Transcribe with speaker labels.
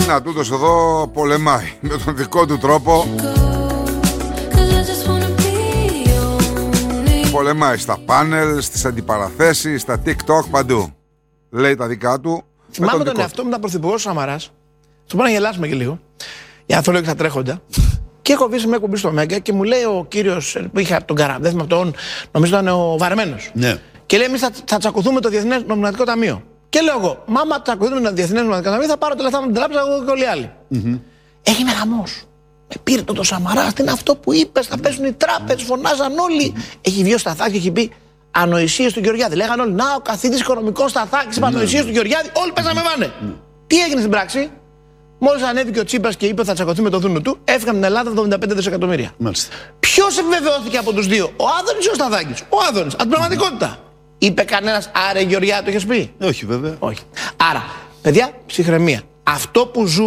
Speaker 1: Να, τούτος εδώ πολεμάει με τον δικό του τρόπο. Πολεμάει στα πάνελ, στις αντιπαραθέσεις, στα TikTok, παντού. Λέει τα δικά του.
Speaker 2: Θυμάμαι τον εαυτό μου, ήταν πρωθυπουργός ο Σαμαράς. Του πάω να γελάσουμε και λίγο. Για να θέλω και τα τρέχοντα. Και έχω βγει σε μια εκπομπή στο Μέγκα και μου λέει ο κύριος που είχε τον Καρά, δεν θυμάμαι αυτόν, νομίζω ήταν ο Βαρμένος.
Speaker 3: Ναι.
Speaker 2: Και λέει: εμείς θα τσακωθούμε το Διεθνές Νομισματικό Ταμείο. Και λέω εγώ: Μάμα, τσακωθούμε το Διεθνές Νομισματικό Ταμείο, θα πάρω τα λεφτά μου την τράπεζα εγώ και όλοι οι άλλοι. Έγινε χαμός. Με πήρε το Σαμαρά, τι είναι αυτό που είπες, θα πέσουν οι τράπεζες, φωνάζαν όλοι. Έχει βγει ο Σταθάκης και έχει πει ανοησίες του Γεωργιάδη. Λέγανε όλοι: να, ο καθηγητής οικονομικών Σταθάκης είπε ανοησίες του Γεωργιάδη, όλοι πέσαμε βάνε. Τι έγινε στην πράξη? Μόλις ανέβηκε ο Τσίπρας και είπε θα τσακωθεί με το δούνο του, έφυγαν την Ελλάδα 75 δισεκατομμύρια. Ποιος επιβεβαιώθηκε από τους δύο, ο Άδωνης ή ο Σταθάκης? Ο Άδωνης, από την πραγματικότητα. Είπε κανένας, άρα Γεωργιάδη το έχεις πει?
Speaker 3: Όχι, βέβαια.
Speaker 2: Όχι. Άρα, παιδιά, ψυχραιμία. Αυτό που ζούμε.